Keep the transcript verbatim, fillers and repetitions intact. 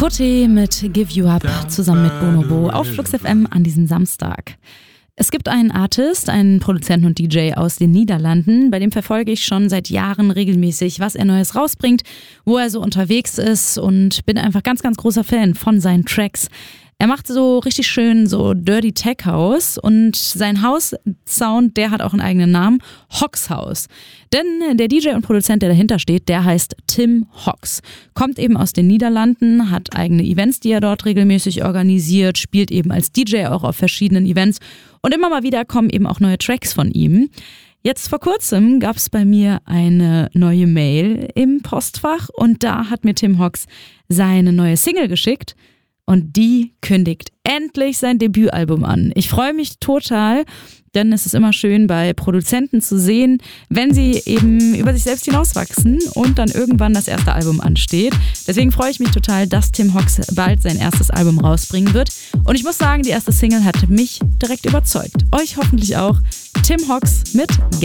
Kutti mit Give You Up zusammen mit Bonobo auf Flux F M an diesem Samstag. Es gibt einen Artist, einen Produzenten und D J aus den Niederlanden, bei dem verfolge ich schon seit Jahren regelmäßig, was er Neues rausbringt, wo er so unterwegs ist und bin einfach ganz, ganz großer Fan von seinen Tracks. Er macht so richtig schön so Dirty Tech House und sein House-Sound, der hat auch einen eigenen Namen, Hox House. Denn der D J und Produzent, der dahinter steht, der heißt Tim Hox. Kommt eben aus den Niederlanden, hat eigene Events, die er dort regelmäßig organisiert, spielt eben als D J auch auf verschiedenen Events und immer mal wieder kommen eben auch neue Tracks von ihm. Jetzt vor kurzem gab es bei mir eine neue Mail im Postfach und da hat mir Tim Hox seine neue Single geschickt. Und die kündigt endlich sein Debütalbum an. Ich freue mich total, denn es ist immer schön bei Produzenten zu sehen, wenn sie eben über sich selbst hinauswachsen und dann irgendwann das erste Album ansteht. Deswegen freue ich mich total, dass Tim Hox bald sein erstes Album rausbringen wird. Und ich muss sagen, die erste Single hat mich direkt überzeugt. Euch hoffentlich auch. Tim Hox mit